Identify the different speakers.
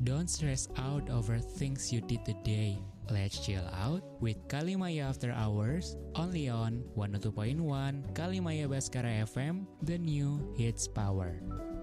Speaker 1: Don't stress out over things you did today. Let's chill out with Kalimaya After Hours, only on 102.1 Kalimaya Baskara FM, the new hits power.